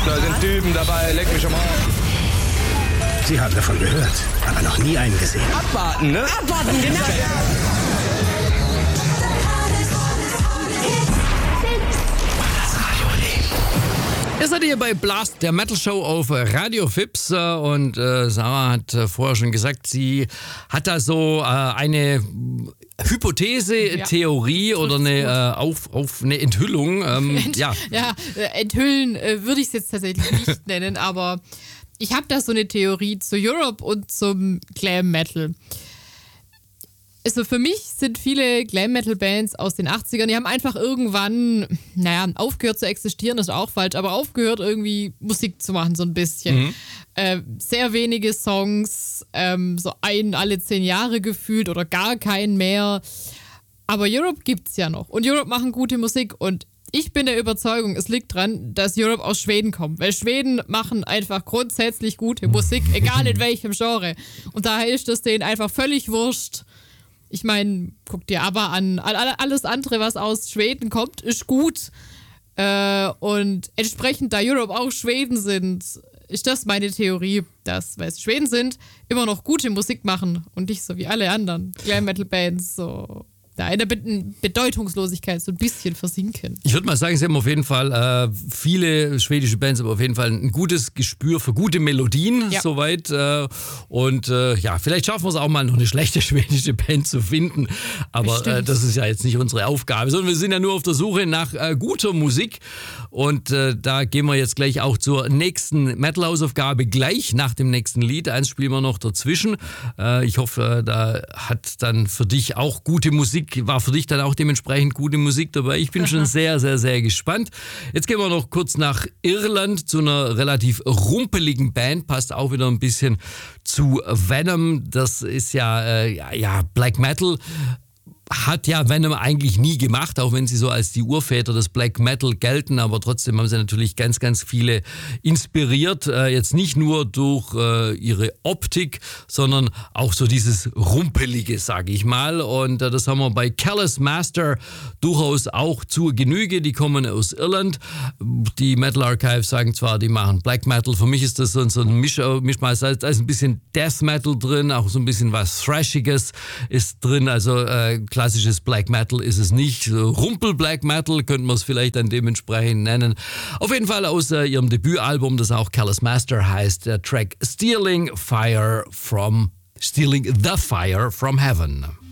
Da sind Typen dabei, leck mich am Arsch. Sie haben davon gehört, aber noch nie einen gesehen. Abwarten, ne? Abwarten, genau. Ihr seid hier bei Blast, der Metal Show auf Radio Fips und Sarah hat vorher schon gesagt, sie hat da so eine Hypothese, Theorie oder eine eine Enthüllung. Enthüllen würde ich es jetzt tatsächlich nicht nennen, aber ich habe da so eine Theorie zu Europe und zum Glam Metal. Also für mich sind viele Glam-Metal-Bands aus den 80ern, die haben einfach irgendwann, aufgehört zu existieren, das ist auch falsch, aber aufgehört irgendwie Musik zu machen, so ein bisschen. Sehr wenige Songs, so einen alle 10 Jahre gefühlt oder gar keinen mehr. Aber Europe gibt's ja noch und Europe machen gute Musik und ich bin der Überzeugung, es liegt dran, dass Europe aus Schweden kommt, weil Schweden machen einfach grundsätzlich gute Musik, egal in welchem Genre. Und daher ist es denen einfach völlig wurscht. Ich meine, guck dir aber an, alles andere, was aus Schweden kommt, ist gut. Und entsprechend, da Europe auch Schweden sind, ist das meine Theorie, dass, weil es Schweden sind, immer noch gute Musik machen und nicht so wie alle anderen Glam-Metal-Bands so da in der Bedeutungslosigkeit so ein bisschen versinken. Ich würde mal sagen, sie haben auf jeden Fall viele schwedische Bands, aber auf jeden Fall ein gutes Gespür für gute Melodien, soweit. Vielleicht schaffen wir es auch mal, noch eine schlechte schwedische Band zu finden. Aber das ist ja jetzt nicht unsere Aufgabe, sondern wir sind ja nur auf der Suche nach guter Musik. Und da gehen wir jetzt gleich auch zur nächsten Metal-Hausaufgabe, gleich nach dem nächsten Lied. Eins spielen wir noch dazwischen. Ich hoffe, da hat dann für dich auch gute Musik, war für dich dann auch dementsprechend gute Musik dabei. Ich bin schon sehr, sehr, sehr gespannt. Jetzt gehen wir noch kurz nach Irland zu einer relativ rumpeligen Band. Passt auch wieder ein bisschen zu Venom. Das ist ja Black Metal. Hat ja Venom eigentlich nie gemacht, auch wenn sie so als die Urväter des Black Metal gelten, aber trotzdem haben sie natürlich ganz, ganz viele inspiriert, jetzt nicht nur durch ihre Optik, sondern auch so dieses Rumpelige, sage ich mal, und das haben wir bei Callous Master durchaus auch zur Genüge, die kommen aus Irland, die Metal Archive sagen zwar, die machen Black Metal, für mich ist das so ein Mischmaß, da ist ein bisschen Death Metal drin, auch so ein bisschen was Thrashiges ist drin, also klassisches Black Metal ist es nicht. Rumpel-Black Metal könnte man es vielleicht dann dementsprechend nennen. Auf jeden Fall aus ihrem Debütalbum, das auch Callous Master heißt, der Track Stealing the Fire from Heaven.